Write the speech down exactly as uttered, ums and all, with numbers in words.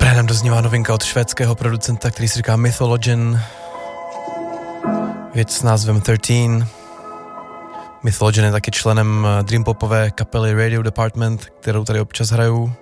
Tady nám doznívá novinka od švédského producenta, který si říká Mythologen. Věc s názvem třináct. Mythologen je taky členem dreampopové kapely Radio Department, kterou tady občas hrajou.